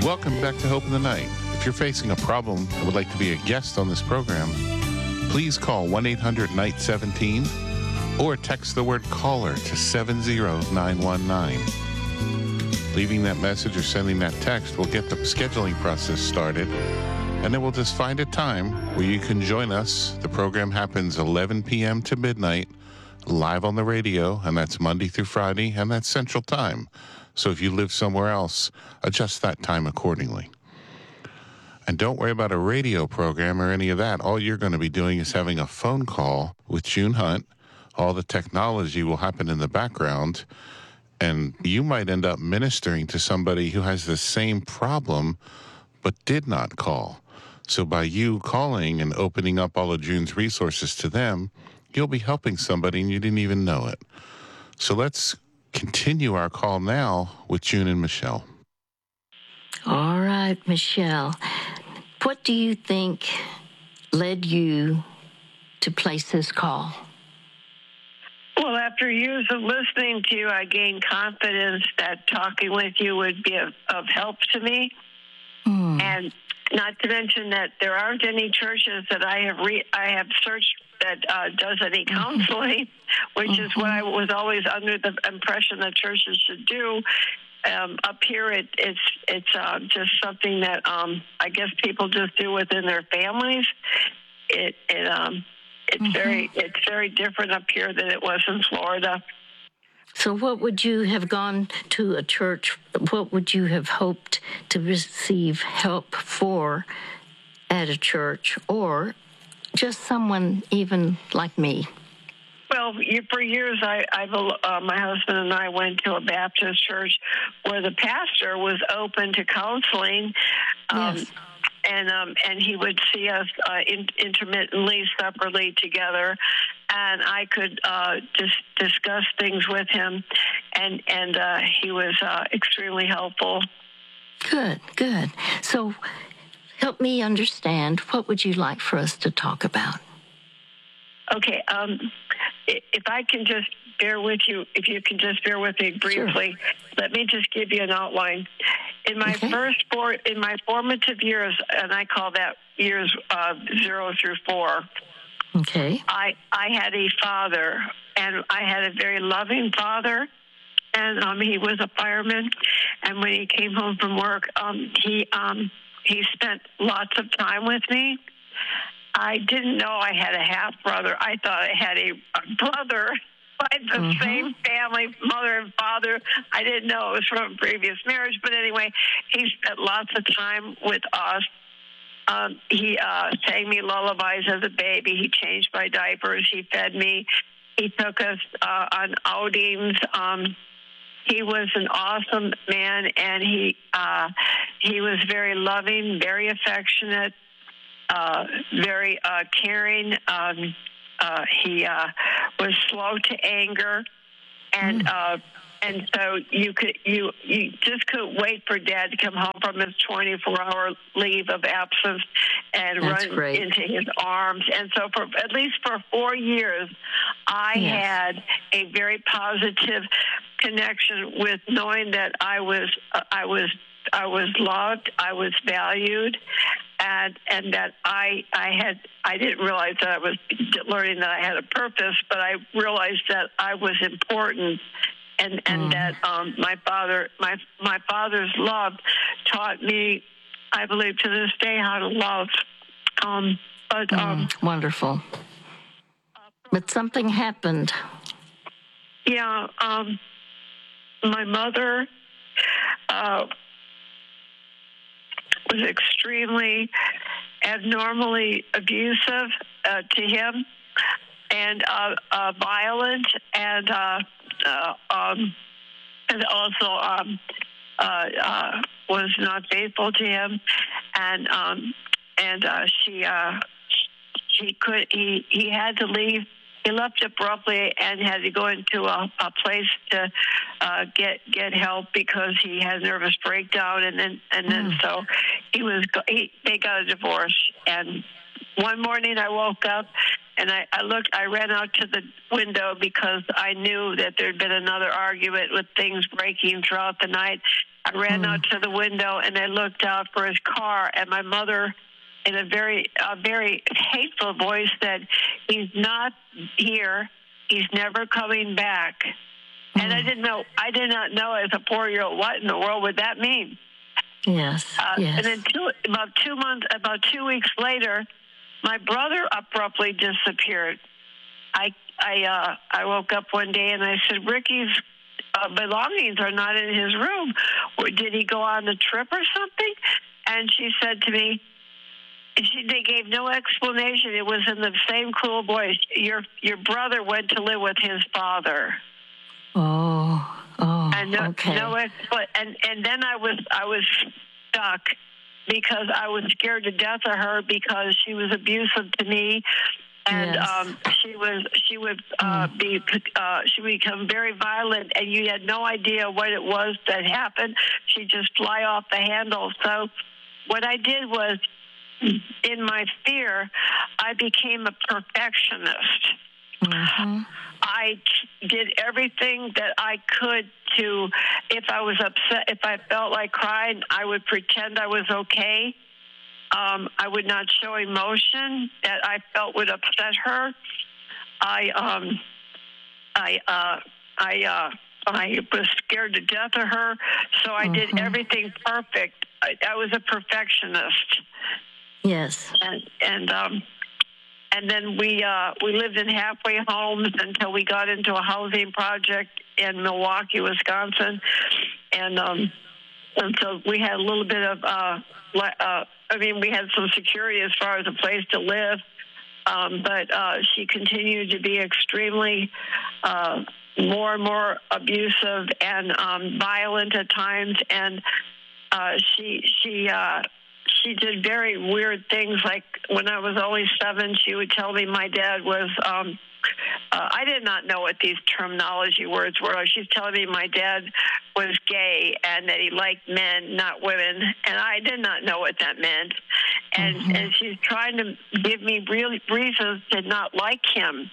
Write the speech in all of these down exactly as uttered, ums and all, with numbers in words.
Welcome back to Hope in the Night. If you're facing a problem and would like to be a guest on this program, please call one eight hundred night seventeen or text the word caller to seven zero nine one nine. Leaving that message or sending that text will get the scheduling process started, and then we'll just find a time where you can join us. The program happens eleven p.m. to midnight, live on the radio, and that's Monday through Friday, and that's Central Time. So if you live somewhere else, adjust that time accordingly. And don't worry about a radio program or any of that. All you're going to be doing is having a phone call with June Hunt. All the technology will happen in the background, and you might end up ministering to somebody who has the same problem but did not call. So by you calling and opening up all of June's resources to them, you'll be helping somebody and you didn't even know it. So let's continue our call now with June and Michelle. All right, Michelle. What do you think led you to place this call? Well, after years of listening to you, I gained confidence that talking with you would be of, of help to me. Hmm. And not to mention that there aren't any churches that I have re- I have searched that uh, does any counseling, which mm-hmm. is what I was always under the impression that churches should do. Um, up here, it, it's it's uh, just something that um, I guess people just do within their families. It it um it's mm-hmm. very it's very different up here than it was in Florida. So, what would you have gone to a church? What would you have hoped to receive help for at a church, or just someone even like me? Well, for years, I, I've, uh, my husband and I went to a Baptist church where the pastor was open to counseling, um, yes. and um, and he would see us uh, in, intermittently, separately together, and I could uh, just discuss things with him, and and uh, he was uh, extremely helpful. Good, good. So, help me understand. What would you like for us to talk about? Okay. Um, if I can just bear with you, if you can just bear with me briefly, sure. Let me just give you an outline. In my okay. first four, in my formative years, and I call that years uh, zero through four. Okay. I I had a father, and I had a very loving father, and um, he was a fireman. And when he came home from work, um, he um, he spent lots of time with me. I didn't know I had a half-brother. I thought I had a brother by the mm-hmm. same family, mother and father. I didn't know it was from a previous marriage. But anyway, he spent lots of time with us. Um, he uh, sang me lullabies as a baby. He changed my diapers. He fed me. He took us uh, on outings. Um, he was an awesome man, and he uh, he was very loving, very affectionate. Uh, very uh, caring. Um, uh, he uh, was slow to anger, and mm. uh, and so you could you you just couldn't wait for Dad to come home from his twenty-four hour leave of absence and That's run great. into his arms. And so for at least for four years, I yes. had a very positive connection with knowing that I was uh, I was I was loved, I was valued. And and that I I had I didn't realize that I was learning that I had a purpose, but I realized that I was important, and and mm. that um, my father my my father's love taught me, I believe to this day, how to love. Um, but mm, um, wonderful. But something happened. Yeah, um, my mother. Uh, was extremely abnormally abusive uh, to him, and uh, uh, violent, and uh, uh, um, and also um, uh, uh, was not faithful to him, and um, and uh, she uh, she could he he had to leave. He left abruptly and had to go into a, a place to uh, get get help because he had a nervous breakdown, and then and then mm. so he was he, they got a divorce. And one morning I woke up and I, I looked. I ran out to the window because I knew that there'd been another argument with things breaking throughout the night. I ran Mm. out to the window and I looked out for his car, and my mother, in a very, a very hateful voice, said, "He's not here. He's never coming back." Mm. And I didn't know. I did not know as a four-year-old what in the world would that mean. Yes. Uh, yes. And then two, about two months, about two weeks later, my brother abruptly disappeared. I I uh, I woke up one day and I said, "Ricky's uh, belongings are not in his room. Or did he go on the trip or something?" And she said to me, she, they gave no explanation. It was in the same cool voice. Your your brother went to live with his father. Oh, oh, and no, okay. No, but and and then I was I was stuck because I was scared to death of her because she was abusive to me. And yes. um, she was, she would uh, mm. be, uh, she would become very violent, and you had no idea what it was that happened. She'd just fly off the handle. So, what I did was, in my fear, I became a perfectionist. Mm-hmm. I did everything that I could to, if I was upset, if I felt like crying, I would pretend I was okay. Um, I would not show emotion that I felt would upset her. I, um, I, uh, I, uh, I was scared to death of her, so I mm-hmm. did everything perfect. I, I was a perfectionist. Yes, and and um, and then we uh, we lived in halfway homes until we got into a housing project in Milwaukee, Wisconsin, and um, and so we had a little bit of. Uh, uh, I mean, we had some security as far as a place to live, um, but uh, she continued to be extremely uh, more and more abusive and um, violent at times. And uh, she she uh, she did very weird things. Like when I was only seven, she would tell me my dad was. Um, Uh, I did not know what these terminology words were. She's telling me my dad was gay and that he liked men, not women, and I did not know what that meant. And mm-hmm. and she's trying to give me real reasons to not like him.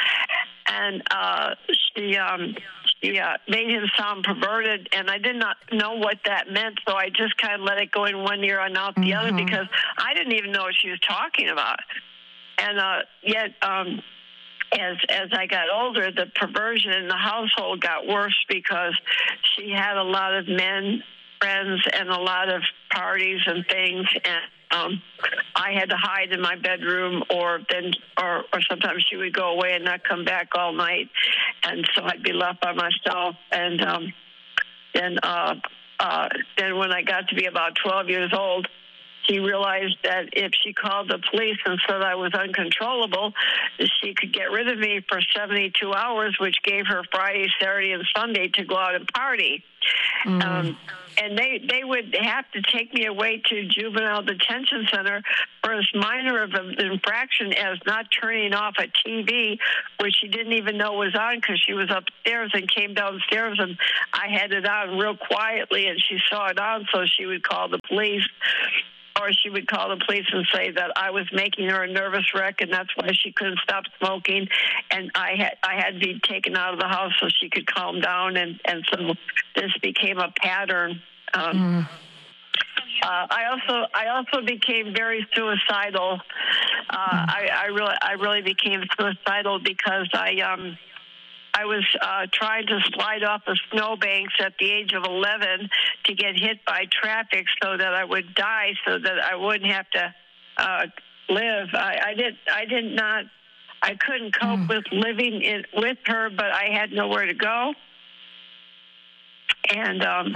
And uh, she um, she uh, made him sound perverted, and I did not know what that meant, so I just kind of let it go in one ear and out the mm-hmm. other because I didn't even know what she was talking about. And uh, yet. Um, As as I got older, the perversion in the household got worse because she had a lot of men friends and a lot of parties and things, and um, I had to hide in my bedroom, or then, or, or sometimes she would go away and not come back all night, and so I'd be left by myself. And um, then, uh, uh, then when I got to be about twelve years old. She realized that if she called the police and said I was uncontrollable, she could get rid of me for seventy-two hours, which gave her Friday, Saturday, and Sunday to go out and party. Mm. Um, and they, they would have to take me away to juvenile detention center for as minor of an infraction as not turning off a T V, which she didn't even know was on because she was upstairs and came downstairs, and I had it on real quietly, and she saw it on, so she would call the police. Or she would call the police and say that I was making her a nervous wreck, and that's why she couldn't stop smoking. And I had I had to be taken out of the house so she could calm down. And, and so this became a pattern. Um, mm. uh, I also I also became very suicidal. Uh, mm. I, I really I really became suicidal because I um. I was uh, trying to slide off the snowbanks at the age of eleven to get hit by traffic so that I would die, so that I wouldn't have to uh, live. I, I did. I did not. I couldn't cope mm. with living in, with her, but I had nowhere to go. And um,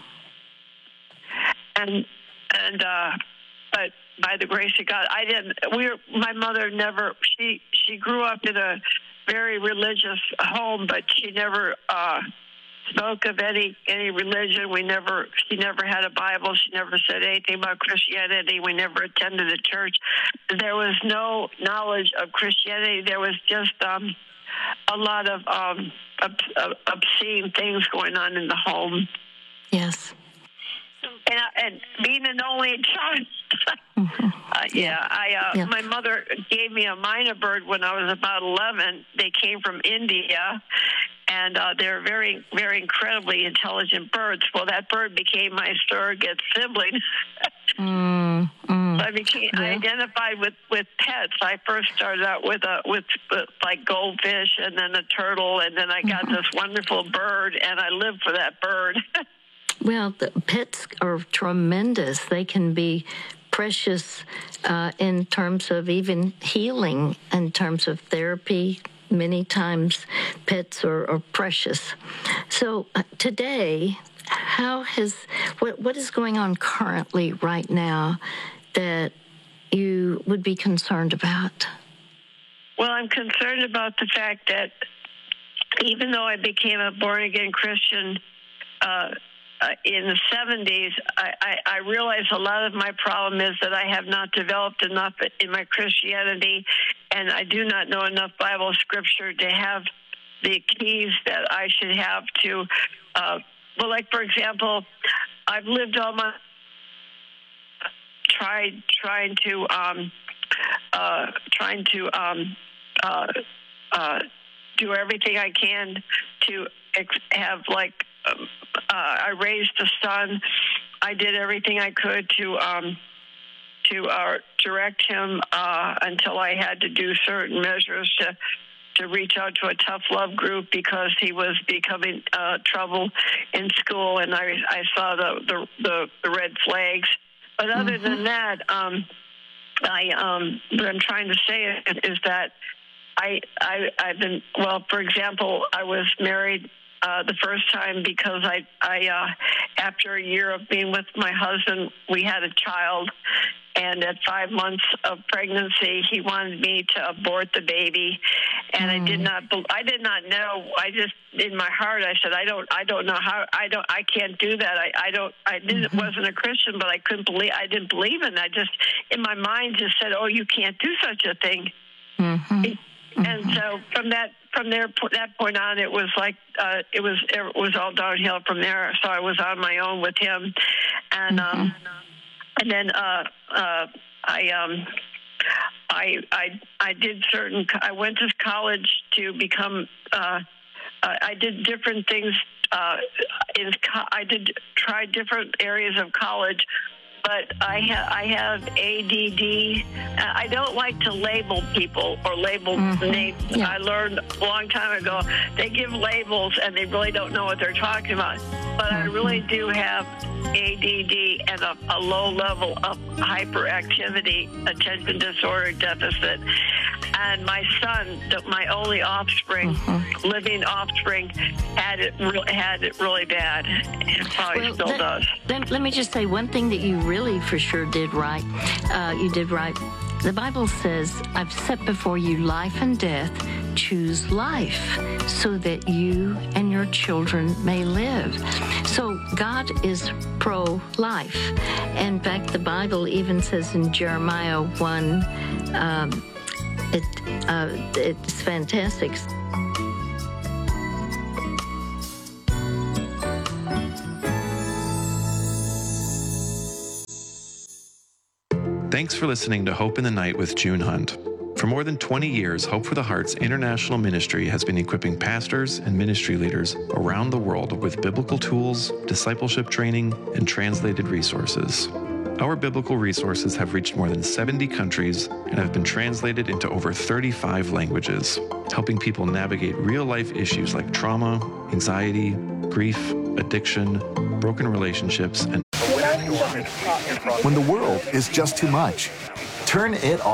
and and uh, but by the grace of God, I didn't. We were. My mother never. She she grew up in a very religious home, but she never uh, spoke of any any religion. We never. She never had a Bible. She never said anything about Christianity. We never attended a church. There was no knowledge of Christianity. There was just um, a lot of um, ob- obscene things going on in the home. Yes. And, and being an only child, mm-hmm. uh, yeah, I uh, yeah. my mother gave me a mynah bird when I was about eleven. They came from India, and uh, they're very, very incredibly intelligent birds. Well, that bird became my surrogate sibling. mm, mm. So I became yeah. I identified with, with pets. I first started out with a with, with like goldfish, and then a turtle, and then I got mm-hmm. this wonderful bird, and I lived for that bird. Well, the pets are tremendous. They can be precious uh, in terms of even healing, in terms of therapy. Many times pets are, are precious. So uh, today, how has, what, what is going on currently right now that you would be concerned about? Well, I'm concerned about the fact that even though I became a born-again Christian uh, uh, in the seventies, I, I, I realize a lot of my problem is that I have not developed enough in my Christianity, and I do not know enough Bible scripture to have the keys that I should have to, uh, well, like, for example, I've lived all my, tried, trying to, um, uh, trying to, um, uh, uh, do everything I can to ex- have, like, um, uh, I raised a son. I did everything I could to, um, to uh, direct him uh, until I had to do certain measures to to reach out to a tough love group because he was becoming uh, trouble in school, and I I saw the the, the, the red flags. But other mm-hmm. than that, um, I um, what I'm trying to say is that I I I've been well. For example, I was married Uh, the first time because I, I uh, after a year of being with my husband, we had a child, and at five months of pregnancy, he wanted me to abort the baby, and mm. I did not, I did not know. I just, in my heart, I said, I don't, I don't know how, I don't, I can't do that. I, I don't, I didn't, mm-hmm. wasn't a Christian, but I couldn't believe, I didn't believe in it. I just, in my mind, just said, oh, you can't do such a thing. Mm-hmm. And mm-hmm. so from that, from there, that point on, it was like uh, it was it was all downhill from there. So I was on my own with him, and mm-hmm. um, and then uh, uh, I um, I I I did certain. I went to college to become. Uh, I did different things. Uh, in I did try different areas of college. But I, ha- I have A D D. I don't like to label people or label mm-hmm. names. Yeah. I learned a long time ago they give labels and they really don't know what they're talking about. But mm-hmm. I really do have A D D and a, a low level of hyperactivity, attention disorder deficit. And my son, my only offspring, mm-hmm. living offspring, had it re- had it really bad. It probably well, still that, does. Then let me just say one thing that you really for sure did right. Uh, you did right. The Bible says, I've set before you life and death. Choose life so that you and your children may live. So God is pro-life. In fact, the Bible even says in Jeremiah one, um, it, uh, it's fantastic. Thanks for listening to Hope in the Night with June Hunt. For more than twenty years, Hope for the Heart's international ministry has been equipping pastors and ministry leaders around the world with biblical tools, discipleship training, and translated resources. Our biblical resources have reached more than seventy countries and have been translated into over thirty-five languages, helping people navigate real-life issues like trauma, anxiety, grief, addiction, broken relationships, and When the world is just too much, turn it off.